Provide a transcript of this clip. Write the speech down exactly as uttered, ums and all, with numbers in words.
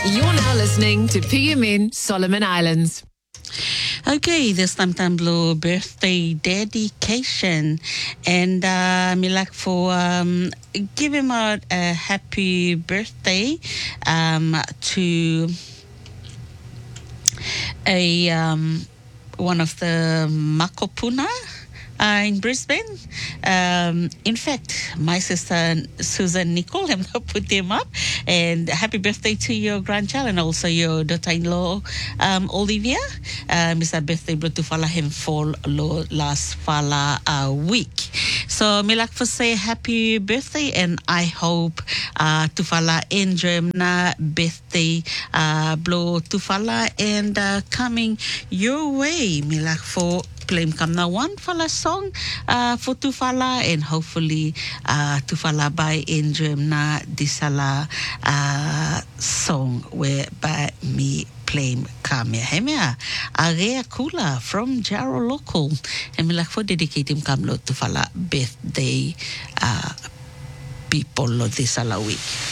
You're now listening to P M N Solomon Islands. Okay, this time time blue birthday dedication, and uh, me like for um, give him a, a happy birthday um, to a um, one of the Makopuna uh, in Brisbane. Um, in fact, my sister Susan Nicole have put them up. And happy birthday to your grandchild and also your daughter-in-law, um, Olivia. Uh, Mister birthday bro to fala him for lo last fala uh, week. So me like for say happy birthday, and I hope uh, to fala enjoy na birthday uh, blow to fala and uh, coming your way. Me like for play come na one fala song uh, for Tufala, and hopefully uh, Tufala by enjoy na disala uh, song whereby me play Kamia Hemia Area Kula from Jarrow Local, and me like for dedicating Kamlo Tufala birthday uh, people of this ala week.